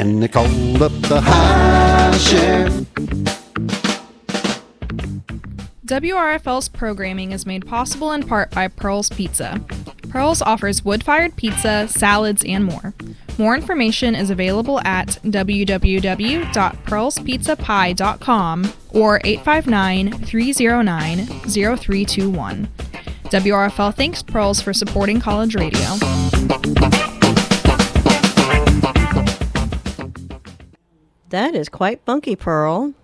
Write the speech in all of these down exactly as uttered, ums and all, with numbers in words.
and they called up the high sheriff. W R F L's programming is made possible in part by Pearl's Pizza. Pearl's offers wood-fired pizza, salads, and more. More information is available at w w w dot pearls pizza pie dot com or eight five nine, three zero nine, zero three two one. W R F L thanks Pearls for supporting college radio. That is quite funky, Pearl.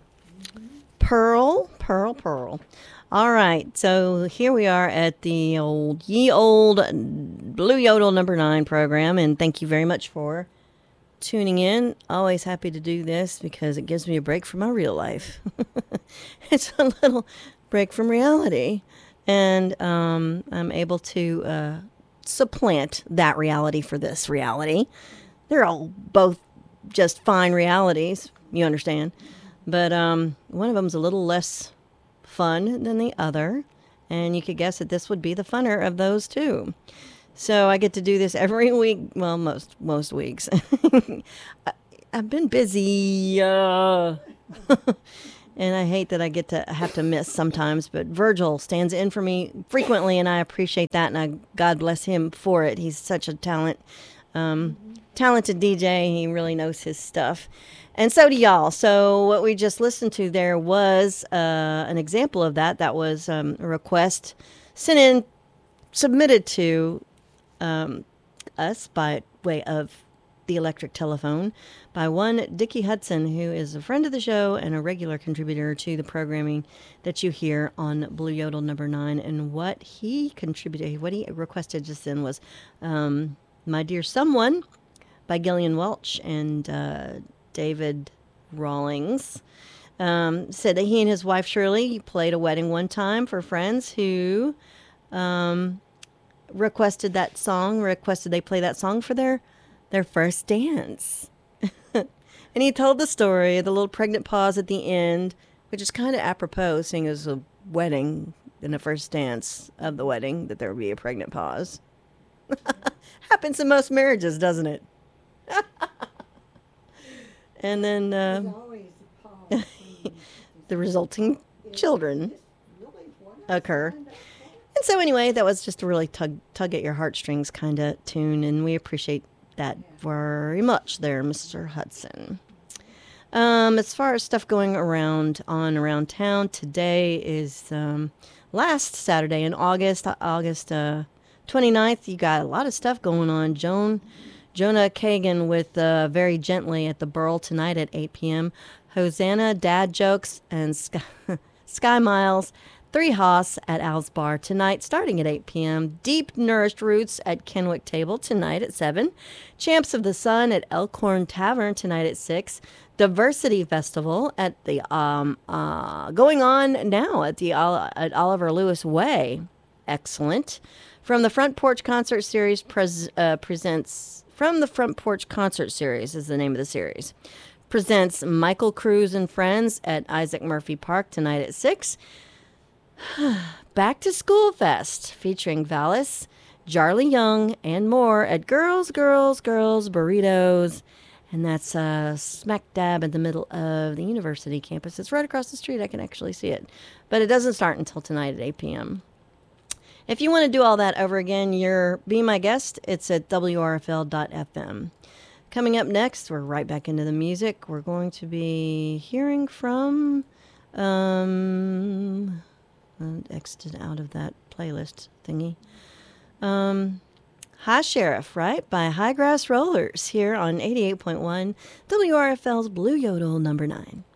Pearl, Pearl, Pearl. All right, so here we are at the old, ye old Blue Yodel number nine program, and thank you very much for tuning in. Always happy to do this because it gives me a break from my real life. It's a little break from reality, and um, I'm able to uh, supplant that reality for this reality. They're all both just fine realities, you understand. But um, one of them's a little less fun than the other, and you could guess that this would be the funner of those two. So I get to do this every week. Well, most most weeks. I've been busy, uh, and I hate that I get to have to miss sometimes. But Virgil stands in for me frequently, and I appreciate that, and I God bless him for it. He's such a talent, um, talented D J. He really knows his stuff. And so do y'all. So what we just listened to there was uh, an example of that. That was um, a request sent in, submitted to um, us by way of the electric telephone by one Dickie Hudson, who is a friend of the show and a regular contributor to the programming that you hear on Blue Yodel number nine. And what he contributed, what he requested just then was um, My Dear Someone by Gillian Welch and uh, David Rawlings. Um, said that he and his wife Shirley played a wedding one time for friends who um, requested that song, requested they play that song for their their first dance. And he told the story, the little pregnant pause at the end, which is kind of apropos, seeing as a wedding and the first dance of the wedding, that there would be a pregnant pause. Happens in most marriages, doesn't it? And then uh, the resulting children occur. And so anyway, that was just a really tug tug at your heartstrings kind of tune, and we appreciate that very much there, Mister Hudson. Um, as far as stuff going around on around town, today is um, last Saturday in August, August uh, twenty-ninth. You got a lot of stuff going on. Joan... Jonah Kagan with uh, Very Gently at the Burl tonight at eight p.m. Hosanna, Dad Jokes, and Sky, Sky Miles, Three Hoss at Al's Bar tonight starting at eight p.m. Deep Nourished Roots at Kenwick Table tonight at seven. Champs of the Sun at Elkhorn Tavern tonight at six. Diversity Festival at the um uh going on now at the uh, at Oliver Lewis Way. Excellent. From the Front Porch Concert Series pres- uh, presents From the Front Porch Concert Series is the name of the series. Presents Michael Cruz and Friends at Isaac Murphy Park tonight at six. Back to School Fest featuring Valis, Jarly Young, and more at Girls, Girls, Girls Burritos. And that's uh, smack dab in the middle of the university campus. It's right across the street. I can actually see it. But it doesn't start until tonight at eight p.m. If you want to do all that over again, you're Be My Guest. It's at w r f l dot f m. Coming up next, we're right back into the music. We're going to be hearing from... Um, I exited out of that playlist thingy. Um, High Sheriff, right? By High Grass Rollers here on eighty-eight point one W R F L's Blue Yodel number nine.